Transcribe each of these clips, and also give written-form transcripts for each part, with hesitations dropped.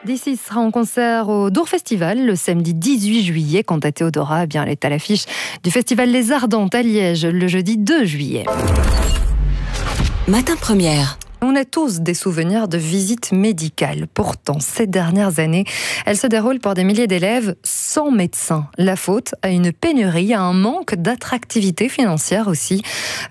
D'ici sera en concert au Dour Festival le samedi 18 juillet. Quant à Théodora, elle est à l'affiche du Festival Les Ardentes à Liège le jeudi 2 juillet. Matin Première. On a tous des souvenirs de visites médicales. Pourtant, ces dernières années, elles se déroulent pour des milliers d'élèves sans médecin. La faute à une pénurie, à un manque d'attractivité financière aussi.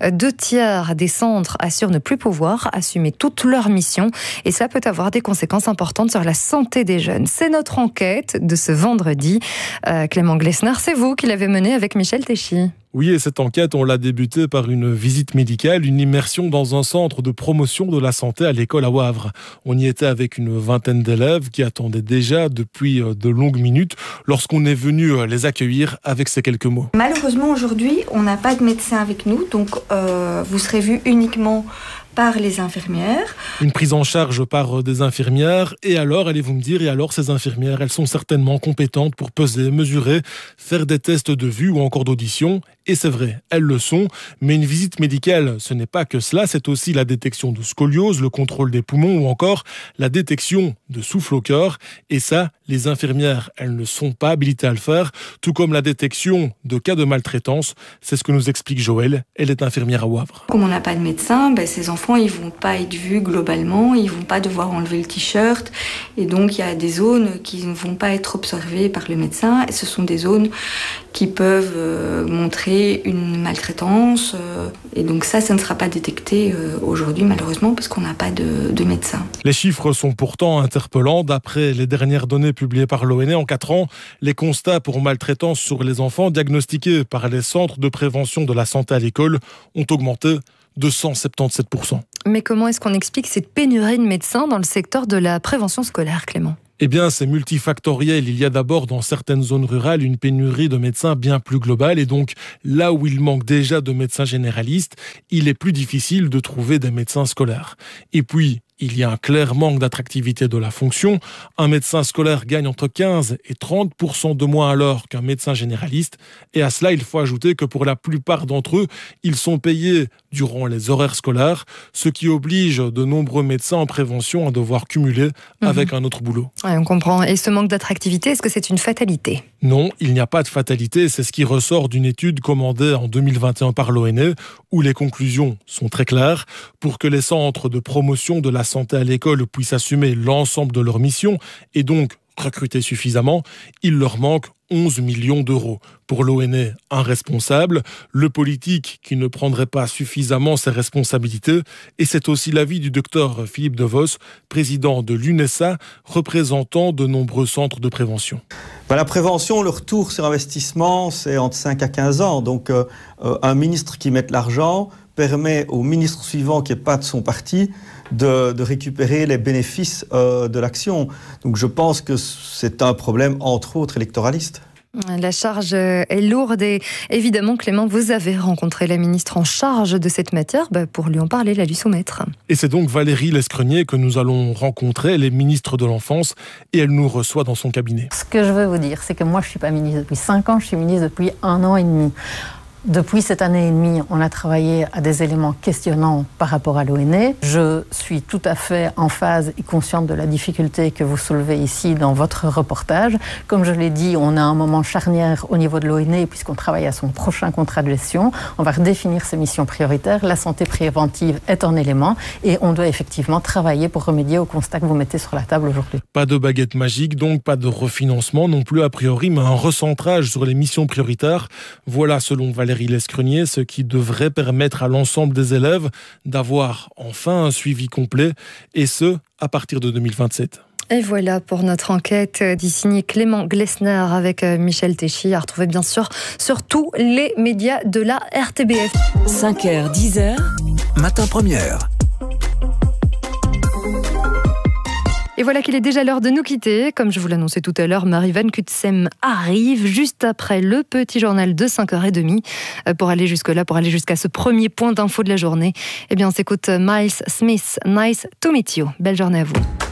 2/3 des centres assurent ne plus pouvoir assumer toutes leurs missions et ça peut avoir des conséquences importantes sur la santé des jeunes. C'est notre enquête de ce vendredi. Clément Glessner, c'est vous qui l'avez menée avec Michel Téchy. Oui, et cette enquête, on l'a débutée par une visite médicale, une immersion dans un centre de promotion de la santé à l'école à Wavre. On y était avec une vingtaine d'élèves qui attendaient déjà depuis de longues minutes lorsqu'on est venu les accueillir avec ces quelques mots. Malheureusement, aujourd'hui, on n'a pas de médecin avec nous, donc vous serez vus uniquement par les infirmières. Une prise en charge par des infirmières. Et alors, allez-vous me dire, ces infirmières, elles sont certainement compétentes pour peser, mesurer, faire des tests de vue ou encore d'audition. Et c'est vrai, elles le sont. Mais une visite médicale, ce n'est pas que cela. C'est aussi la détection de scoliose, le contrôle des poumons ou encore la détection de souffle au cœur. Et ça, les infirmières, elles ne sont pas habilitées à le faire. Tout comme la détection de cas de maltraitance. C'est ce que nous explique Joëlle. Elle est infirmière à Wavre. Comme on n'a pas de médecin, ces enfants, ils vont pas être vus globalement, ils vont pas devoir enlever le t-shirt. Et donc, il y a des zones qui ne vont pas être observées par le médecin. Et ce sont des zones qui peuvent montrer une maltraitance. Et donc ça ne sera pas détecté aujourd'hui, malheureusement, parce qu'on n'a pas de médecin. Les chiffres sont pourtant interpellants. D'après les dernières données publiées par l'ONE, en 4 ans, les constats pour maltraitance sur les enfants diagnostiqués par les centres de prévention de la santé à l'école ont augmenté de 177%. Mais comment est-ce qu'on explique cette pénurie de médecins dans le secteur de la prévention scolaire, Clément ? Eh bien, c'est multifactoriel. Il y a d'abord dans certaines zones rurales une pénurie de médecins bien plus globale et donc là où il manque déjà de médecins généralistes, il est plus difficile de trouver des médecins scolaires. Et puis, il y a un clair manque d'attractivité de la fonction. Un médecin scolaire gagne entre 15 et 30% de moins alors qu'un médecin généraliste. Et à cela, il faut ajouter que pour la plupart d'entre eux, ils sont payés durant les horaires scolaires, ce qui oblige de nombreux médecins en prévention à devoir cumuler avec un autre boulot. Ouais, on comprend. Et ce manque d'attractivité, est-ce que c'est une fatalité ? Non, il n'y a pas de fatalité. C'est ce qui ressort d'une étude commandée en 2021 par l'ONE, où les conclusions sont très claires. Pour que les centres de promotion de la santé à l'école puissent assumer l'ensemble de leurs missions et donc recruter suffisamment, il leur manque 11 millions d'euros. Pour l'ONE, un responsable, le politique qui ne prendrait pas suffisamment ses responsabilités. Et c'est aussi l'avis du docteur Philippe Devos, président de l'UNESA, représentant de nombreux centres de prévention. La prévention, le retour sur investissement, c'est entre 5 à 15 ans. Donc un ministre qui met de l'argent permet au ministre suivant qui n'est pas de son parti de récupérer les bénéfices de l'action. Donc je pense que c'est un problème, entre autres, électoraliste. La charge est lourde et évidemment, Clément, vous avez rencontré la ministre en charge de cette matière pour lui en parler, la lui soumettre. Et c'est donc Valérie Lescrenier que nous allons rencontrer, elle est ministre de l'Enfance et elle nous reçoit dans son cabinet. Ce que je veux vous dire, c'est que moi je ne suis pas ministre depuis 5 ans, je suis ministre depuis 1 an et demi. Depuis cette année et demie, on a travaillé à des éléments questionnants par rapport à l'ONE. Je suis tout à fait en phase et consciente de la difficulté que vous soulevez ici dans votre reportage. Comme je l'ai dit, on a un moment charnière au niveau de l'ONE puisqu'on travaille à son prochain contrat de gestion. On va redéfinir ses missions prioritaires. La santé préventive est un élément et on doit effectivement travailler pour remédier au constat que vous mettez sur la table aujourd'hui. Pas de baguette magique, donc pas de refinancement non plus a priori, mais un recentrage sur les missions prioritaires. Voilà, selon Valérie Lescrenier, ce qui devrait permettre à l'ensemble des élèves d'avoir enfin un suivi complet, et ce, à partir de 2027. Et voilà pour notre enquête signé Clément Glessner avec Michel Téchy, à retrouver bien sûr sur tous les médias de la RTBF. 5h, 10h, Matin Première. Et voilà qu'il est déjà l'heure de nous quitter. Comme je vous l'annonçais tout à l'heure, Marie-Van Kutsem arrive juste après le petit journal de 5h30 pour aller jusque-là, pour aller jusqu'à ce premier point d'info de la journée. Eh bien, on s'écoute Miles Smith, Nice to meet you. Belle journée à vous.